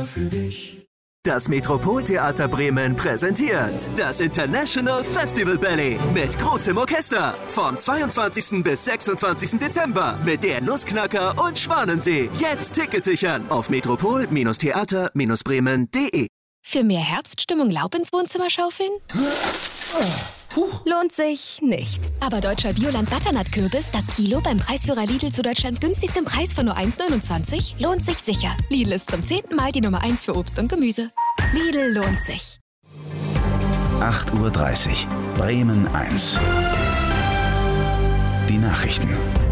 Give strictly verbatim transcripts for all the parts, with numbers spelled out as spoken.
Theater für dich. Das Metropoltheater Bremen präsentiert das International Festival Ballet mit großem Orchester vom zweiundzwanzigsten bis sechsundzwanzigsten Dezember mit der Nussknacker und Schwanensee. Jetzt Ticket sichern auf metropol Theater Bremen punkt de. Für mehr Herbststimmung Laub ins Wohnzimmer schaufeln? Lohnt sich nicht. Aber deutscher Bioland Butternut-Kürbis, das Kilo beim Preisführer Lidl zu Deutschlands günstigstem Preis von nur eins neunundzwanzig, lohnt sich sicher. Lidl ist zum zehnten Mal die Nummer eins für Obst und Gemüse. Lidl lohnt sich. acht Uhr dreißig, Bremen eins. Die Nachrichten.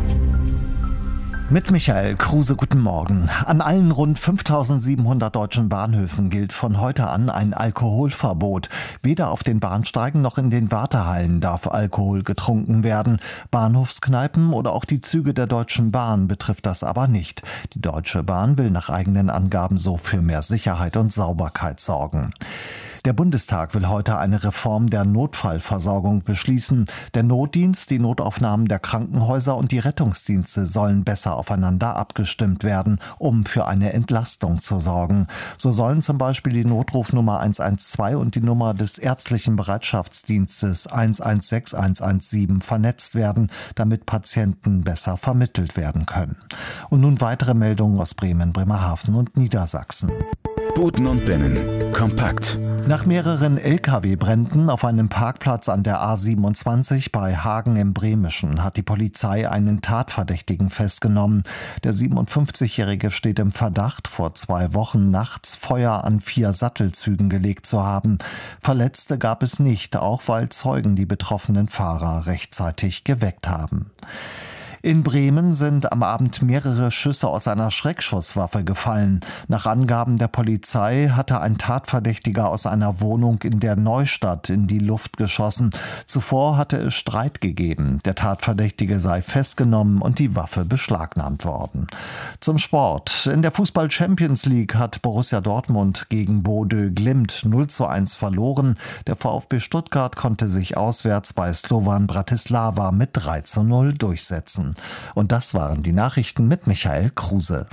Mit Michael Kruse, guten Morgen. An allen rund fünftausendsiebenhundert deutschen Bahnhöfen gilt von heute an ein Alkoholverbot. Weder auf den Bahnsteigen noch in den Wartehallen darf Alkohol getrunken werden. Bahnhofskneipen oder auch die Züge der Deutschen Bahn betrifft das aber nicht. Die Deutsche Bahn will nach eigenen Angaben so für mehr Sicherheit und Sauberkeit sorgen. Der Bundestag will heute eine Reform der Notfallversorgung beschließen. Der Notdienst, die Notaufnahmen der Krankenhäuser und die Rettungsdienste sollen besser aufeinander abgestimmt werden, um für eine Entlastung zu sorgen. So sollen zum Beispiel die Notrufnummer eins eins zwei und die Nummer des ärztlichen Bereitschaftsdienstes eins eins sechs eins eins sieben vernetzt werden, damit Patienten besser vermittelt werden können. Und nun weitere Meldungen aus Bremen, Bremerhaven und Niedersachsen. Buten und Binnen. Kompakt. Nach mehreren L K W-Bränden auf einem Parkplatz an der A siebenundzwanzig bei Hagen im Bremischen hat die Polizei einen Tatverdächtigen festgenommen. Der siebenundfünfzigjährige steht im Verdacht, vor zwei Wochen nachts Feuer an vier Sattelzügen gelegt zu haben. Verletzte gab es nicht, auch weil Zeugen die betroffenen Fahrer rechtzeitig geweckt haben. In Bremen sind am Abend mehrere Schüsse aus einer Schreckschusswaffe gefallen. Nach Angaben der Polizei hatte ein Tatverdächtiger aus einer Wohnung in der Neustadt in die Luft geschossen. Zuvor hatte es Streit gegeben. Der Tatverdächtige sei festgenommen und die Waffe beschlagnahmt worden. Zum Sport. In der Fußball-Champions League hat Borussia Dortmund gegen Bodø Glimt null zu eins verloren. Der VfB Stuttgart konnte sich auswärts bei Slovan Bratislava mit drei zu null durchsetzen. Und das waren die Nachrichten mit Michael Kruse.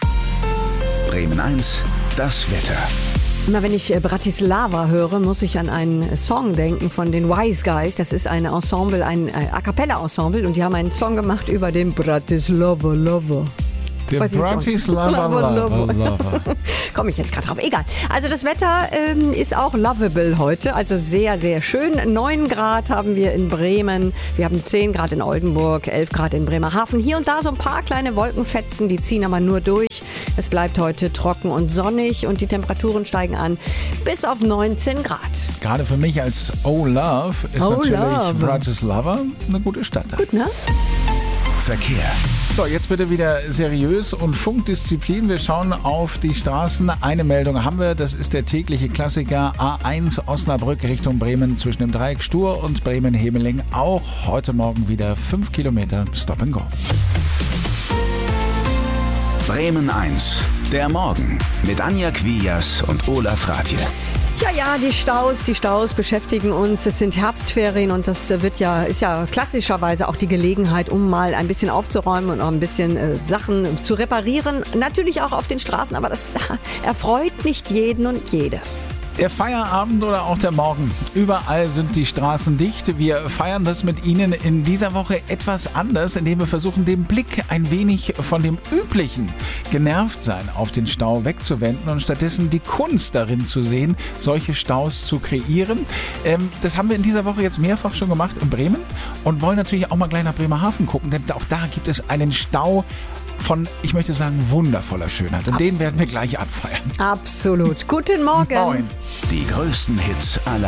Bremen eins, das Wetter. Immer wenn ich Bratislava höre, muss ich an einen Song denken von den Wise Guys. Das ist ein Ensemble, ein A Cappella Ensemble, und die haben einen Song gemacht über den Bratislava Lover. Der Bratislava Lover. Lover. Komme ich jetzt gerade drauf. Egal. Also das Wetter ähm, ist auch lovable heute. Also sehr, sehr schön. neun Grad haben wir in Bremen. Wir haben zehn Grad in Oldenburg, elf Grad in Bremerhaven. Hier und da so ein paar kleine Wolkenfetzen, die ziehen aber nur durch. Es bleibt heute trocken und sonnig und die Temperaturen steigen an bis auf neunzehn Grad. Gerade für mich als Oh Love ist Oh natürlich Love. Bratislava eine gute Stadt. Gut, ne? Verkehr. So, jetzt bitte wieder seriös und Funkdisziplin. Wir schauen auf die Straßen. Eine Meldung haben wir, das ist der tägliche Klassiker A eins Osnabrück Richtung Bremen zwischen dem Dreieck Stur und Bremen-Hemeling. Auch heute Morgen wieder fünf Kilometer Stop and Go. Bremen eins, der Morgen mit Anja Quias und Olaf Ratje. Ja, ja, die Staus, die Staus beschäftigen uns. Es sind Herbstferien und das wird ja, ist ja klassischerweise auch die Gelegenheit, um mal ein bisschen aufzuräumen und auch ein bisschen äh, Sachen zu reparieren. Natürlich auch auf den Straßen, aber das erfreut nicht jeden und jede. Der Feierabend oder auch der Morgen. Überall sind die Straßen dicht. Wir feiern das mit Ihnen in dieser Woche etwas anders, indem wir versuchen, den Blick ein wenig von dem üblichen Genervtsein auf den Stau wegzuwenden und stattdessen die Kunst darin zu sehen, solche Staus zu kreieren. Ähm, das haben wir in dieser Woche jetzt mehrfach schon gemacht in Bremen und wollen natürlich auch mal gleich nach Bremerhaven gucken, denn auch da gibt es einen Stau von, ich möchte sagen, wundervoller Schönheit. Und Absolut. den werden wir gleich abfeiern. Absolut. Guten Morgen. Moin. Die größten Hits aller